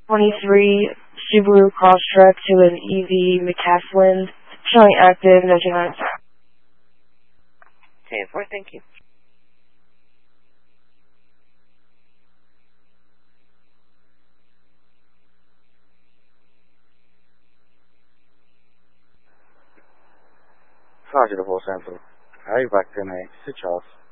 23 Subaru Crosstrek to an EV McCaslin, showing active, no change. Okay, thank you. Roger the whole sample. Harry back to switch off.